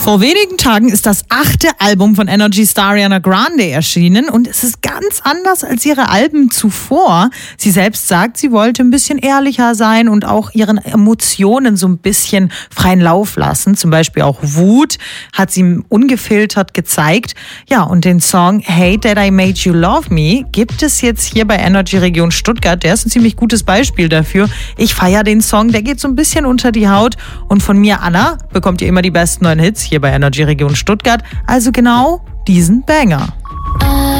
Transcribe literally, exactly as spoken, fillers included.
Vor wenigen Tagen ist das achte Album von Energy-Star Ariana Grande erschienen und es ist ganz anders als ihre Alben zuvor. Sie selbst sagt, sie wollte ein bisschen ehrlicher sein und auch ihren Emotionen so ein bisschen freien Lauf lassen. Zum Beispiel auch Wut hat sie ungefiltert gezeigt. Ja, und den Song Hate That I Made You Love Me gibt es jetzt hier bei Energy Region Stuttgart. Der ist ein ziemlich gutes Beispiel dafür. Ich feiere den Song, der geht so ein bisschen unter die Haut. Und von mir, Anna, bekommt ihr immer die besten neuen Hits hier bei Energy Region Stuttgart. Also genau diesen Banger.